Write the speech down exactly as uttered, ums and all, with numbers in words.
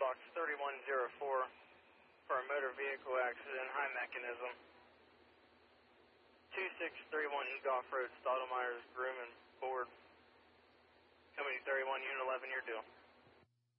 box thirty-one oh four for a motor vehicle accident, high mechanism. two six three one Eagle Off-Road, Stottlemyre's Groom and Board. Company thirty-one, Unit eleven, your deal.